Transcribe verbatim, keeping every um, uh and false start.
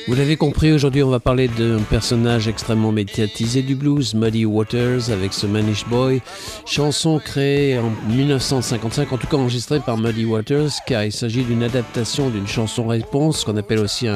Vous l'avez compris, aujourd'hui on va parler d'un personnage extrêmement médiatisé du blues, Muddy Waters, avec ce Manish Boy, chanson créée en dix-neuf cent cinquante-cinq, en tout cas enregistrée par Muddy Waters, car il s'agit d'une adaptation d'une chanson-réponse qu'on appelle aussi un